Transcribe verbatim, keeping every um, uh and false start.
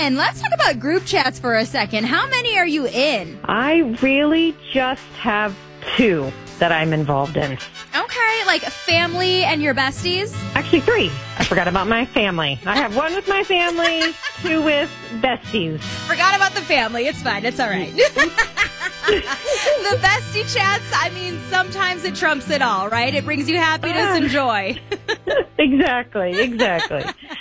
And let's talk about group chats for a second. How many are you in? I really just have two that I'm involved in. Okay, like family and your besties? Actually, three. I forgot about my family. I have one with my family, two with besties. Forgot about the family. It's fine. It's all right. The bestie chats, I mean, sometimes it trumps it all, right? It brings you happiness and joy. Exactly, exactly.